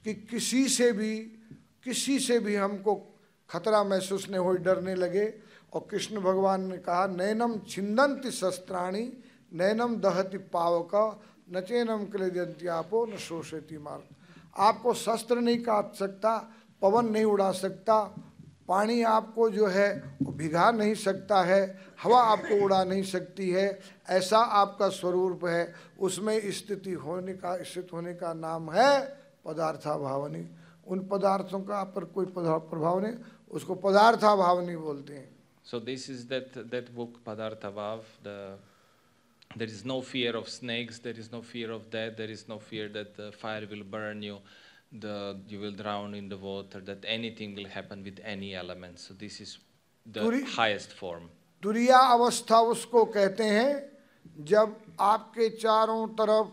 कि किसी से भी हमको खतरा महसूस नहीं हो, डरने लगे। और कृष्ण भगवान ने कहा नैनम छिंदंति शस्त्राणि नैनम दहति पावक न चैनम क्लेदंति आपो न शोषयति मार्ग। आपको शस्त्र नहीं काट सकता, पवन नहीं उड़ा सकता, पानी आपको जो है वो भिगा नहीं सकता है, हवा आपको उड़ा नहीं सकती है। ऐसा आपका स्वरूप है, उसमें स्थित होने का नाम है पदार्थाभावनी। उन पदार्थों का आप पर कोई प्रभाव नहीं, उसको पदार्थाभावनी बोलते हैं। So this is that book Padartha Bhav. There is no fear of snakes, there is no fear of death, there is no fear that the fire will burn you, you will drown in the water, that anything will happen with any element. So this is the highest form. तुरिया अवस्था उसको कहते हैं जब आपके चारों तरफ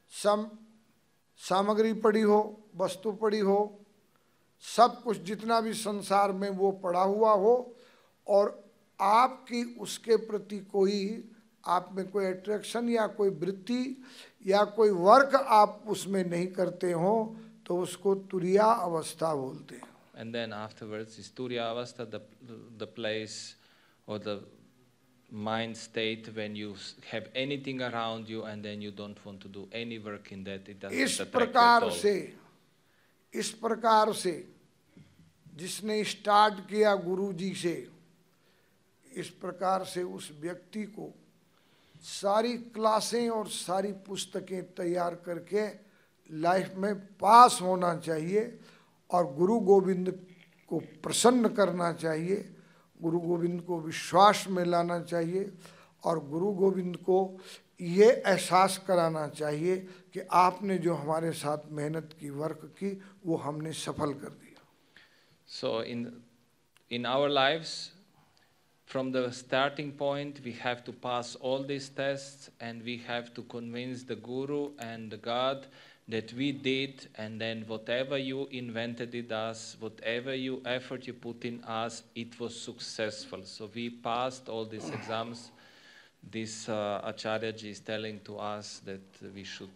सामग्री पड़ी हो, वस्तु पड़ी हो, सब कुछ जितना भी संसार में वो पड़ा हुआ हो, और आपकी उसके प्रति आप में कोई अट्रैक्शन या कोई वृत्ति या कोई वर्क आप उसमें नहीं करते हो, तो उसको तुरिया अवस्था बोलते हैं। And then afterwards is Turiya Avastha, the place or the mind state when you have anything around you and then you don't want to do any work in that. It doesn't attract you at all. इस प्रकार से जिसने start किया गुरु जी से, इस प्रकार से उस व्यक्ति को सारी क्लासें और सारी पुस्तकें तैयार करके लाइफ में पास होना चाहिए और गुरु गोविंद को प्रसन्न करना चाहिए, गुरु गोविंद को विश्वास में लाना चाहिए और गुरु गोविंद को ये एहसास कराना चाहिए कि आपने जो हमारे साथ मेहनत की, वर्क की, वो हमने सफल कर दिया। So in our lives, from the starting point, we have to pass all these tests and we have to convince the Guru and the God that we did, and then whatever you invented in us, whatever effort you put in us, it was successful. So we passed all these exams. This Acharya Ji is telling to us that we should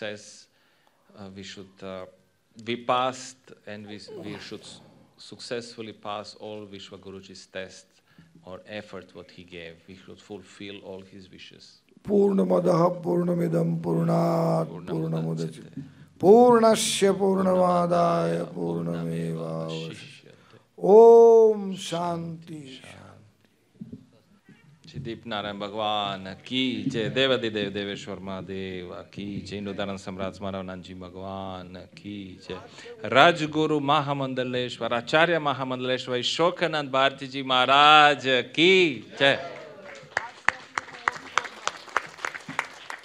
we passed and we should successfully pass all Vishwa Guruji's tests or effort what he gave. We should fulfill all his wishes. Purnamadaha Purnamidam Purnat Purnamudachyate Purnasya Purnamadaya Purnameva Om Shanti Dip Narayan Bhagwan ki jai, Devadidev Deveshwar Mahadeva ki jai, Indradaran Samrat Smaravananji Bhagwan ki jai, Rajguru Mahamandaleshwar Acharya Mahamandaleshwar Shokanand Bharti Ji Maharaj ki jai.